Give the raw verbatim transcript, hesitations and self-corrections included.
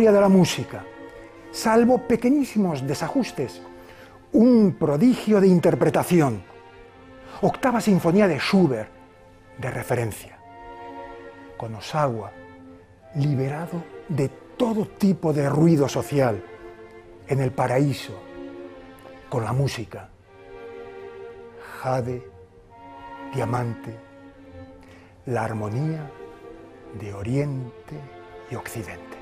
historia de la música, salvo pequeñísimos desajustes, un prodigio de interpretación. Octava Sinfonía de Schubert, de referencia. Konosawa, liberado de todo tipo de ruido social, en el paraíso, con la música. Jade, diamante, la armonía de Oriente y Occidente.